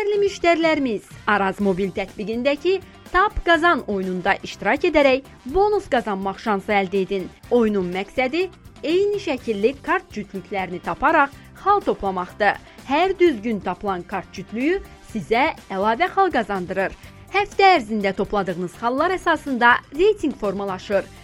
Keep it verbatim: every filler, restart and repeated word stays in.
Dəyərli müştərilərimiz, Araz mobil tətbiqindəki Tap Qazan oyununda iştirak edərək bonus qazanmaq şansı əldə edin. Oyunun məqsədi eyni şəkilli kart cütlüklərini taparaq xal toplamaqdır. Hər düzgün tapılan kart cütlüyü sizə əlavə xal qazandırır. Həftə ərzində topladığınız xallar əsasında reyting formalaşır.